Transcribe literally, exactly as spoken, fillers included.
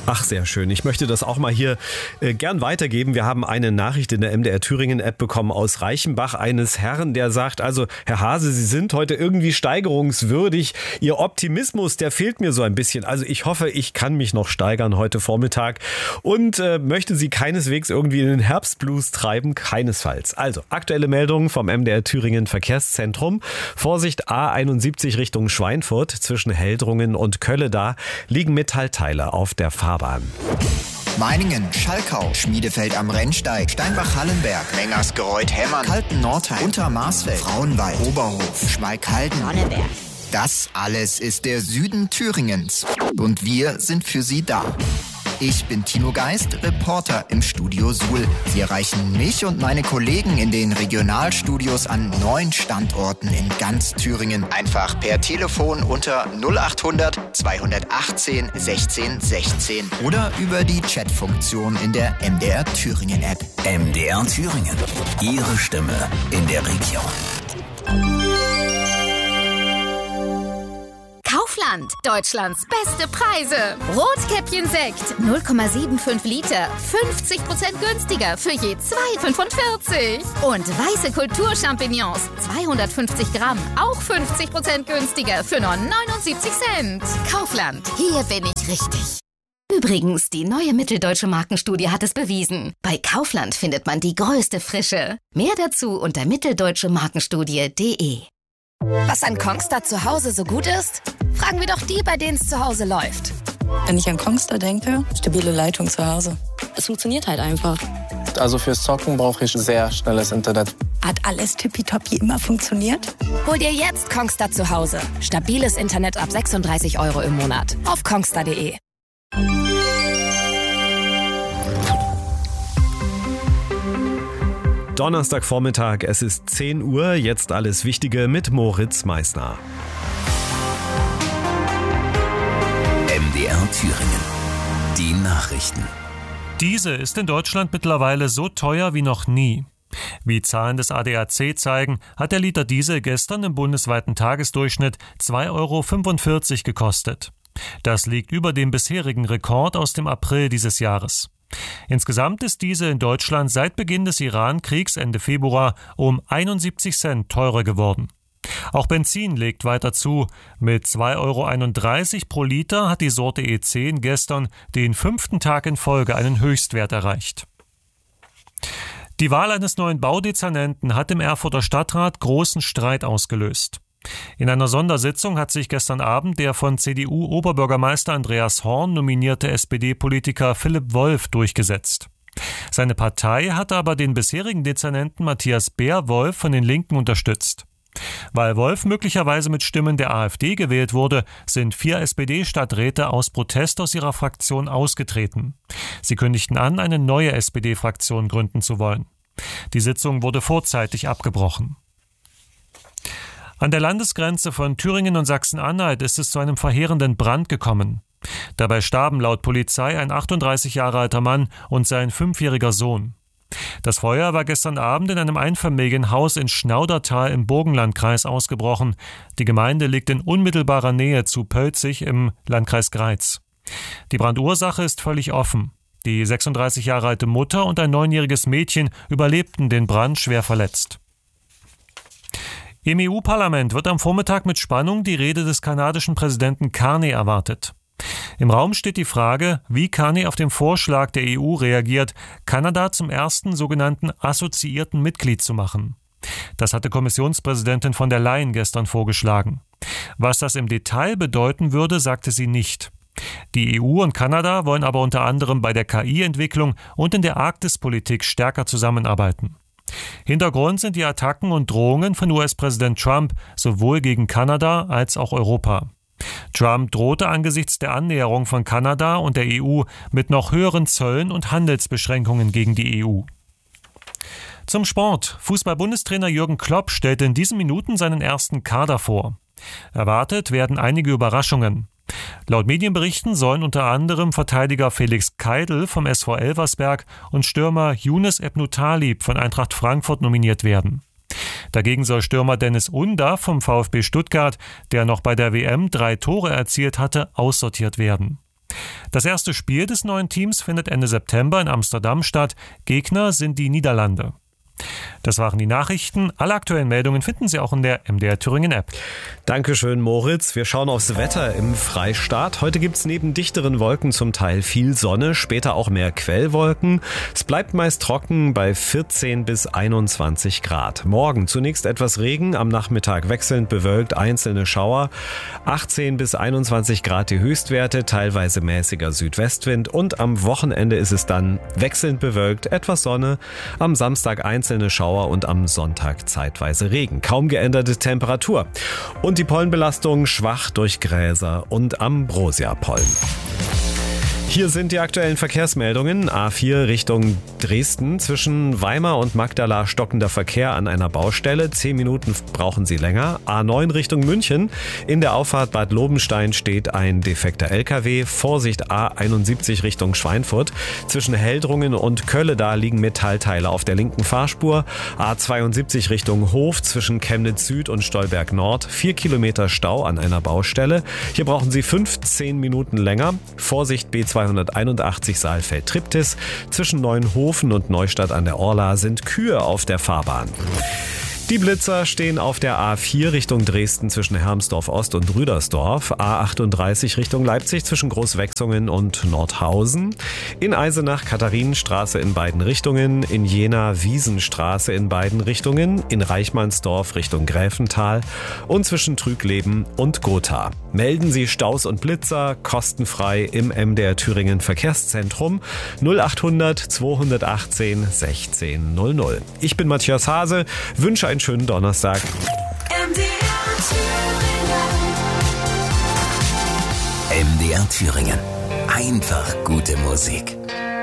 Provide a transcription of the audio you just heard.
Ach, sehr schön. Ich möchte das auch mal hier äh, gern weitergeben. Wir haben eine Nachricht in der M D R Thüringen App bekommen aus Reichenbach eines Herrn, der sagt, also Herr Hase, Sie sind heute irgendwie steigerungswürdig. Ihr Optimismus, der fehlt mir so ein bisschen. Also ich hoffe, ich kann mich noch steigern heute Vormittag und äh, möchte Sie keineswegs irgendwie in den Herbstblues treiben. Keinesfalls. Also aktuelle Meldungen vom M D R Thüringen Verkehrszentrum. Vorsicht A einundsiebzig Richtung Schweinfurt zwischen Heldrungen und Kölle, da liegen Metallteile auf der Fahrbahn. Meiningen, Schalkau, Schmiedefeld am Rennsteig, Steinbach-Hallenberg, Mengersgereuth-Hemmern, Kalten-Nordheim, Untermarsfeld, Frauenwald, Oberhof, Schmalkalden, Sonneberg. Das alles ist der Süden Thüringens. Und wir sind für Sie da. Ich bin Tino Geist, Reporter im Studio Suhl. Sie erreichen mich und meine Kollegen in den Regionalstudios an neun Standorten in ganz Thüringen. Einfach per Telefon unter null achthundert zweihundertachtzehn sechzehn sechzehn oder über die Chatfunktion in der M D R Thüringen App. M D R Thüringen. Ihre Stimme in der Region. Kaufland, Deutschlands beste Preise. Rotkäppchen-Sekt, null Komma fünfundsiebzig Liter, fünfzig Prozent günstiger für je zwei Komma fünfundvierzig. Und weiße Kulturchampignons, zweihundertfünfzig Gramm, auch fünfzig Prozent günstiger für nur neunundsiebzig Cent. Kaufland, hier bin ich richtig. Übrigens, die neue Mitteldeutsche Markenstudie hat es bewiesen. Bei Kaufland findet man die größte Frische. Mehr dazu unter mitteldeutsche markenstudie punkt de. Was an Kongstar zu Hause so gut ist? Fragen wir doch die, bei denen es zu Hause läuft. Wenn ich an Kongstar denke, stabile Leitung zu Hause. Es funktioniert halt einfach. Also fürs Zocken brauche ich sehr schnelles Internet. Hat alles tippitoppi immer funktioniert? Hol dir jetzt Kongstar zu Hause. Stabiles Internet ab sechsunddreißig Euro im Monat. Auf kongstar punkt de. Donnerstagvormittag, es ist zehn Uhr, jetzt alles Wichtige mit Moritz Meissner. M D R Thüringen. Die Nachrichten. Diese ist in Deutschland mittlerweile so teuer wie noch nie. Wie Zahlen des A D A C zeigen, hat der Liter Diesel gestern im bundesweiten Tagesdurchschnitt zwei Komma fünfundvierzig Euro gekostet. Das liegt über dem bisherigen Rekord aus dem April dieses Jahres. Insgesamt ist Diesel in Deutschland seit Beginn des Iran-Kriegs Ende Februar um einundsiebzig Cent teurer geworden. Auch Benzin legt weiter zu. Mit zwei Komma einunddreißig Euro pro Liter hat die Sorte E zehn gestern den fünften Tag in Folge einen Höchstwert erreicht. Die Wahl eines neuen Baudezernenten hat im Erfurter Stadtrat großen Streit ausgelöst. In einer Sondersitzung hat sich gestern Abend der von C D U-Oberbürgermeister Andreas Horn nominierte S P D-Politiker Philipp Wolf durchgesetzt. Seine Partei hatte aber den bisherigen Dezernenten Matthias Bär-Wolf von den Linken unterstützt. Weil Wolf möglicherweise mit Stimmen der AfD gewählt wurde, sind vier S P D-Stadträte aus Protest aus ihrer Fraktion ausgetreten. Sie kündigten an, eine neue S P D-Fraktion gründen zu wollen. Die Sitzung wurde vorzeitig abgebrochen. An der Landesgrenze von Thüringen und Sachsen-Anhalt ist es zu einem verheerenden Brand gekommen. Dabei starben laut Polizei ein achtunddreißig Jahre alter Mann und sein fünfjähriger Sohn. Das Feuer war gestern Abend in einem Einfamilienhaus in Schnaudertal im Burgenlandkreis ausgebrochen. Die Gemeinde liegt in unmittelbarer Nähe zu Pölzig im Landkreis Greiz. Die Brandursache ist völlig offen. Die sechsunddreißig Jahre alte Mutter und ein neunjähriges Mädchen überlebten den Brand schwer verletzt. Im E U-Parlament wird am Vormittag mit Spannung die Rede des kanadischen Präsidenten Carney erwartet. Im Raum steht die Frage, wie Carney auf den Vorschlag der E U reagiert, Kanada zum ersten sogenannten assoziierten Mitglied zu machen. Das hatte Kommissionspräsidentin von der Leyen gestern vorgeschlagen. Was das im Detail bedeuten würde, sagte sie nicht. Die E U und Kanada wollen aber unter anderem bei der K I-Entwicklung und in der Arktispolitik stärker zusammenarbeiten. Hintergrund sind die Attacken und Drohungen von U S-Präsident Trump sowohl gegen Kanada als auch Europa. Trump drohte angesichts der Annäherung von Kanada und der E U mit noch höheren Zöllen und Handelsbeschränkungen gegen die E U. Zum Sport. Fußball-Bundestrainer Jürgen Klopp stellt in diesen Minuten seinen ersten Kader vor. Erwartet werden einige Überraschungen. Laut Medienberichten sollen unter anderem Verteidiger Felix Keidl vom S V Elversberg und Stürmer Younes Ebnou-Talib von Eintracht Frankfurt nominiert werden. Dagegen soll Stürmer Dennis Undav vom VfB Stuttgart, der noch bei der W M drei Tore erzielt hatte, aussortiert werden. Das erste Spiel des neuen Teams findet Ende September in Amsterdam statt. Gegner sind die Niederlande. Das waren die Nachrichten. Alle aktuellen Meldungen finden Sie auch in der M D R Thüringen App. Dankeschön, Moritz. Wir schauen aufs Wetter im Freistaat. Heute gibt es neben dichteren Wolken zum Teil viel Sonne, später auch mehr Quellwolken. Es bleibt meist trocken bei vierzehn bis einundzwanzig Grad. Morgen zunächst etwas Regen, am Nachmittag wechselnd bewölkt, einzelne Schauer. achtzehn bis einundzwanzig Grad die Höchstwerte, teilweise mäßiger Südwestwind. Und am Wochenende ist es dann wechselnd bewölkt, etwas Sonne. Am Samstag einzelne Schauer und am Sonntag zeitweise Regen. Kaum geänderte Temperatur. Und die Pollenbelastung schwach durch Gräser und Ambrosia-Pollen. Hier sind die aktuellen Verkehrsmeldungen. A vier Richtung Dresden. Zwischen Weimar und Magdala stockender Verkehr an einer Baustelle. Zehn Minuten brauchen Sie länger. A neun Richtung München. In der Auffahrt Bad Lobenstein steht ein defekter L K W. Vorsicht A einundsiebzig Richtung Schweinfurt. Zwischen Heldrungen und Kölleda liegen Metallteile auf der linken Fahrspur. A zweiundsiebzig Richtung Hof. Zwischen Chemnitz Süd und Stolberg Nord. Vier Kilometer Stau an einer Baustelle. Hier brauchen Sie fünfzehn Minuten länger. Vorsicht B zweihunderteinundachtzig Saalfeld-Triptis. Zwischen Neuenhofen und Neustadt an der Orla sind Kühe auf der Fahrbahn. Die Blitzer stehen auf der A vier Richtung Dresden zwischen Hermsdorf Ost und Rüdersdorf, A achtunddreißig Richtung Leipzig zwischen Großwechsungen und Nordhausen, in Eisenach Katharinenstraße in beiden Richtungen, in Jena Wiesenstraße in beiden Richtungen, in Reichmannsdorf Richtung Gräfental und zwischen Trügleben und Gotha. Melden Sie Staus und Blitzer kostenfrei im M D R Thüringen Verkehrszentrum null achthundert zweihundertachtzehn sechzehn null null. Ich bin Matthias Hase, wünsche einen schönen Donnerstag. M D R Thüringen. Einfach gute Musik.